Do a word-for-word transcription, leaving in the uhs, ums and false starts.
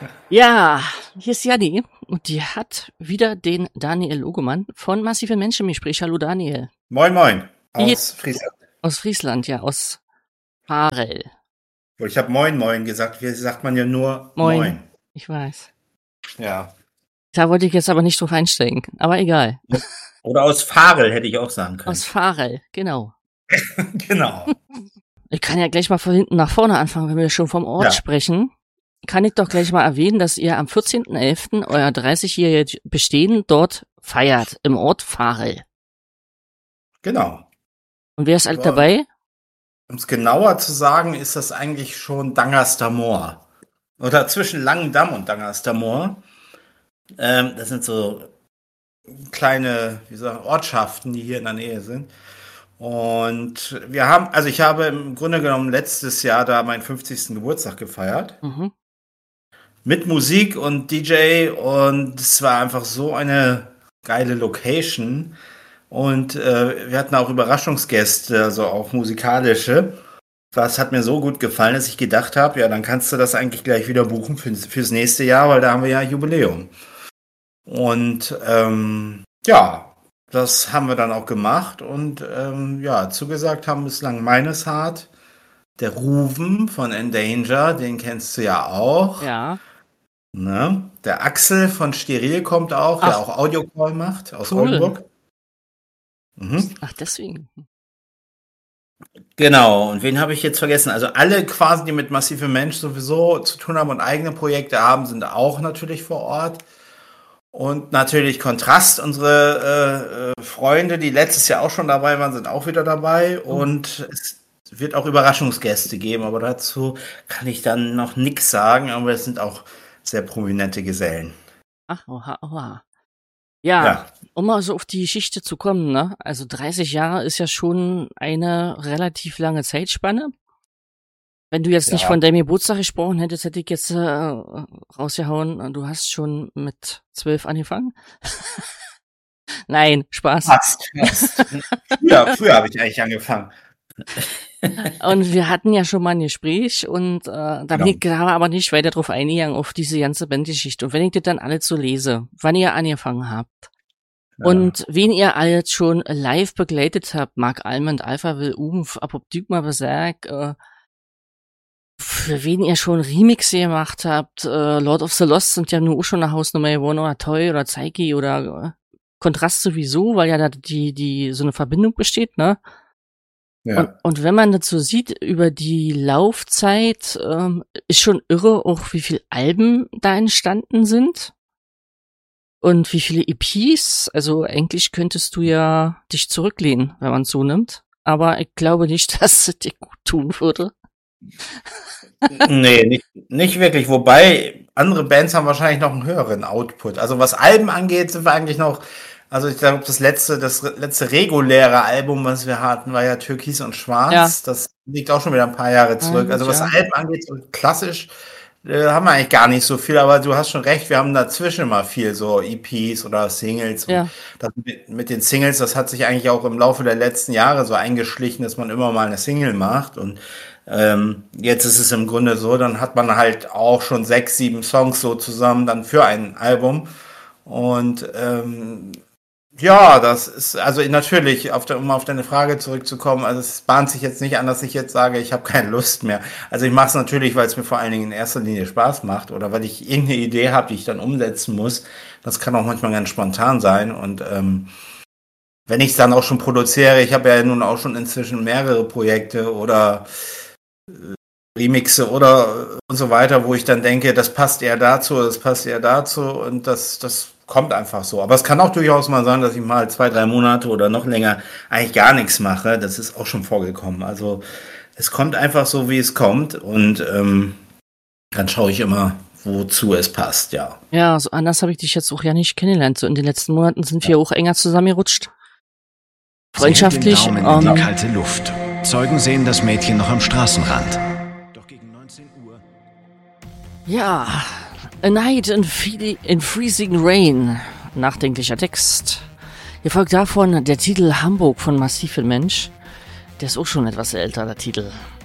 Ja, hier ist Janni und die hat wieder den Daniel Logemann von Massive Menschen im Gespräch. Hallo Daniel. Moin, moin. Wie Aus Friesland. Aus Friesland, ja, aus Farel. Ich habe Moin, Moin gesagt. Wie sagt man ja nur Moin. Moin. Ich weiß. Ja. Da wollte ich jetzt aber nicht drauf einsteigen, aber egal. Oder aus Farel hätte ich auch sagen können. Aus Farel, genau. Genau. Ich kann ja gleich mal von hinten nach vorne anfangen, wenn wir schon vom Ort Ja. sprechen. Kann ich doch gleich mal erwähnen, dass ihr am vierzehnten elften euer dreißigjähriges Bestehen dort feiert, im Ort Farel. Genau. Und wer ist alt Ja. dabei? Um es genauer zu sagen, ist das eigentlich schon Dangerster Oder zwischen Langendamm und Dangerster Ähm, das sind so kleine, wie sagen, Ortschaften, die hier in der Nähe sind. Und wir haben, also ich habe im Grunde genommen letztes Jahr da meinen fünfzigsten Geburtstag gefeiert. Mhm. Mit Musik und D J und es war einfach so eine geile Location. Und äh, wir hatten auch Überraschungsgäste, also auch musikalische. Das hat mir so gut gefallen, dass ich gedacht habe, ja, dann kannst du das eigentlich gleich wieder buchen für, fürs nächste Jahr, weil da haben wir ja Jubiläum. Und ähm, ja, das haben wir dann auch gemacht und ähm, ja, zugesagt haben bislang Meineshardt, der Ruven von Endanger, den kennst du ja auch. Ja. Ne? Der Axel von Steril kommt auch, Ach. der auch Audio-Call macht aus Cool. Oldenburg. Mhm. Ach, deswegen. Genau, und wen habe ich jetzt vergessen? Also alle quasi, die mit Massive Mensch sowieso zu tun haben und eigene Projekte haben, sind auch natürlich vor Ort. Und natürlich Kontrast, unsere äh, Freunde, die letztes Jahr auch schon dabei waren, sind auch wieder dabei. Und es wird auch Überraschungsgäste geben, aber dazu kann ich dann noch nichts sagen, aber es sind auch sehr prominente Gesellen. Ach, oha, oha. Ja, Ja. um mal so auf die Geschichte zu kommen, ne? Also dreißig Jahre ist ja schon eine relativ lange Zeitspanne. Wenn du jetzt Ja. nicht von deinem Geburtstag gesprochen hättest, hätte ich jetzt äh, rausgehauen, du hast schon mit zwölf angefangen. Nein, Spaß. Fast, fast. Früher, früher habe ich eigentlich angefangen. Und wir hatten ja schon mal ein Gespräch und äh, da bin Genau. ich gerade aber nicht weiter drauf eingegangen, auf diese ganze Bandgeschichte. Und wenn ich das dann alles so lese, wann ihr angefangen habt Ja. und wen ihr alles schon live begleitet habt, Mark Almond, Alpha Will, Umf, Apoptygma Berserk, äh, für wen ihr schon Remixe gemacht habt, äh, Lord of the Lost sind ja nur auch schon eine Hausnummer geworden, oder Toy oder Zeiki oder äh, Kontrast sowieso, weil ja da die, die, so eine Verbindung besteht, ne? Ja. Und, und wenn man das so sieht über die Laufzeit, ähm, ist schon irre, auch wie viele Alben da entstanden sind und wie viele E Ps. Also eigentlich könntest du ja dich zurücklehnen, wenn man es so nimmt. Aber ich glaube nicht, dass es dir gut tun würde. Nee, nicht, nicht wirklich. Wobei, andere Bands haben wahrscheinlich noch einen höheren Output. Also was Alben angeht, sind wir eigentlich noch, also ich glaube, das letzte, das letzte reguläre Album, was wir hatten, war ja Türkis und Schwarz. Ja. Das liegt auch schon wieder ein paar Jahre zurück. Ja, Also was ja. Alben angeht, so klassisch, äh, haben wir eigentlich gar nicht so viel, aber du hast schon recht, wir haben dazwischen immer viel so E Ps oder Singles. Und Ja. das mit, mit den Singles, das hat sich eigentlich auch im Laufe der letzten Jahre so eingeschlichen, dass man immer mal eine Single macht. Und ähm, jetzt ist es im Grunde so, dann hat man halt auch schon sechs, sieben Songs so zusammen dann für ein Album. Und ähm, ja, das ist, also natürlich, auf der, um auf deine Frage zurückzukommen, also es bahnt sich jetzt nicht an, dass ich jetzt sage, ich habe keine Lust mehr. Also ich mache es natürlich, weil es mir vor allen Dingen in erster Linie Spaß macht oder weil ich irgendeine Idee habe, die ich dann umsetzen muss. Das kann auch manchmal ganz spontan sein. Und ähm, wenn ich es dann auch schon produziere, ich habe ja nun auch schon inzwischen mehrere Projekte oder äh, Remixe oder und so weiter, wo ich dann denke, das passt eher dazu, das passt eher dazu und das, das kommt einfach so. Aber es kann auch durchaus mal sein, dass ich mal zwei, drei Monate oder noch länger eigentlich gar nichts mache. Das ist auch schon vorgekommen. Also es kommt einfach so, wie es kommt und ähm, dann schaue ich immer, wozu es passt, ja. Ja, so anders habe ich dich jetzt auch ja nicht kennengelernt. So in den letzten Monaten sind wir auch enger zusammengerutscht. Freundschaftlich. Sie hält den Daumen in ähm, die kalte Luft. Zeugen sehen das Mädchen noch am Straßenrand. Doch gegen neunzehn Uhr. Ja, A Night in, Fe- in Freezing Rain. Nachdenklicher Text. Hier folgt davon der Titel Hamburg von Massive Mensch. Der ist auch schon etwas älter, der Titel.